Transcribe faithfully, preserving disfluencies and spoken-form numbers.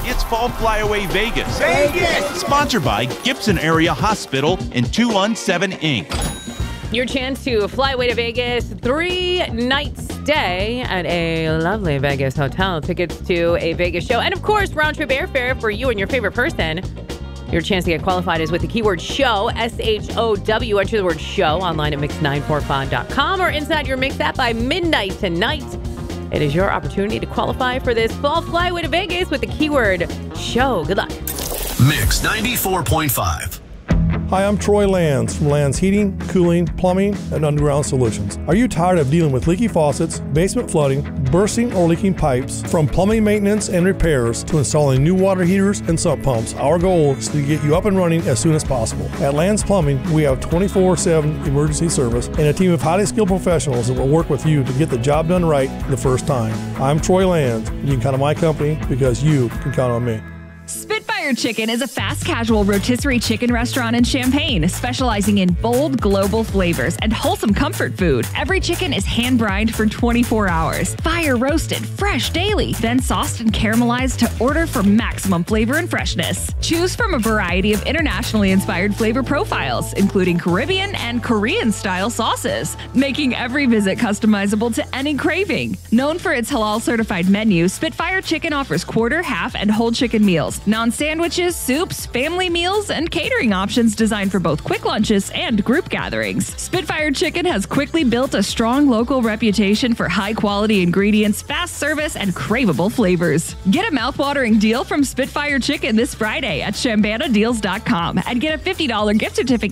It's Fall Flyaway Vegas. Vegas! Sponsored by Gibson Area Hospital and two one seven Incorporated. Your chance to fly away to Vegas, three nights stay at a lovely Vegas hotel, tickets to a Vegas show, and of course, round trip airfare for you and your favorite person. Your chance to get qualified is with the keyword show, S H O W. Enter the word show online at mix nine four five dot com or inside your Mix app by midnight tonight. It is your opportunity to qualify for this fall flyaway to Vegas with the keyword show. Good luck. Mix ninety-four point five. Hi, I'm Troy Lands from Lands Heating, Cooling, Plumbing, and Underground Solutions. Are you tired of dealing with leaky faucets, basement flooding, bursting or leaking pipes? From plumbing maintenance and repairs to installing new water heaters and sump pumps, our goal is to get you up and running as soon as possible. At Lands Plumbing, we have twenty-four seven emergency service and a team of highly skilled professionals that will work with you to get the job done right the first time. I'm Troy Lands, and you can count on my company because you can count on me. Spitfire Chicken is a fast casual rotisserie chicken restaurant in Champaign, specializing in bold global flavors and wholesome comfort food. Every chicken is hand-brined for twenty-four hours, fire roasted, fresh daily, then sauced and caramelized to order for maximum flavor and freshness. Choose from a variety of internationally inspired flavor profiles, including Caribbean and Korean-style sauces, making every visit customizable to any craving. Known for its halal-certified menu, Spitfire Chicken offers quarter, half, and whole chicken meals, non-sandwiches, soups, family meals, and catering options designed for both quick lunches and group gatherings. Spitfire Chicken has quickly built a strong local reputation for high-quality ingredients, fast service, and craveable flavors. Get a mouthwatering deal from Spitfire Chicken this Friday at Chambana Deals dot com and get a fifty dollars gift certificate